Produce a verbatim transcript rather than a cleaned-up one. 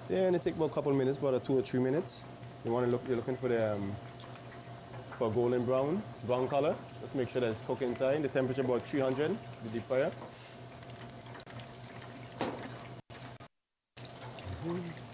Yeah, and it takes about a couple of minutes, about a two or three minutes. You want to look, you're looking for the um, for golden brown, brown color. Just make sure that it's cooked inside. The temperature about three hundred, the deep fryer.